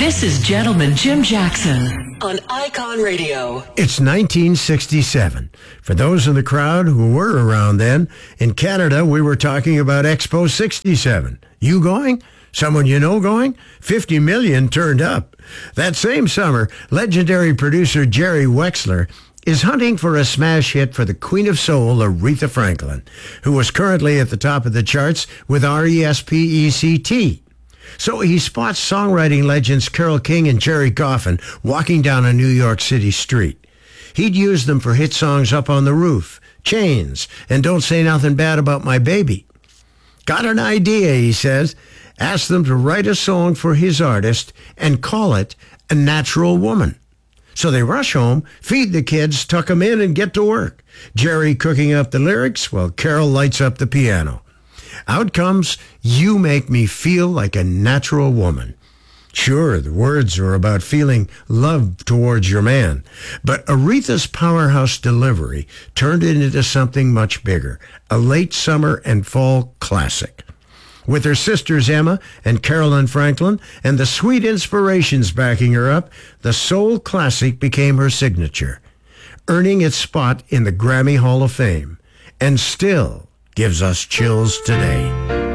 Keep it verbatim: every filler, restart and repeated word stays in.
This is Gentleman Jim Jackson on Icon Radio. It's nineteen sixty-seven. For those in the crowd who were around then, in Canada, we were talking about Expo sixty-seven. You going? Someone you know going? fifty million turned up. That same summer, legendary producer Jerry Wexler is hunting for a smash hit for the Queen of Soul, Aretha Franklin, who was currently at the top of the charts with R E S P E C T. So he spots songwriting legends Carole King and Jerry Goffin walking down a New York City street. He'd used them for hit songs Up on the Roof, Chains, and Don't Say Nothing Bad About My Baby. Got an idea, he says. Asked them to write a song for his artist and call it A Natural Woman. So they rush home, feed the kids, tuck them in, and get to work. Jerry cooking up the lyrics while Carole lights up the piano. Out comes You Make Me Feel Like a Natural Woman. Sure, the words are about feeling love towards your man, but Aretha's powerhouse delivery turned it into something much bigger, a late summer and fall classic. With her sisters Emma and Carolyn Franklin and the sweet inspirations backing her up, the soul classic became her signature, earning its spot in the Grammy Hall of Fame, and still gives us chills today.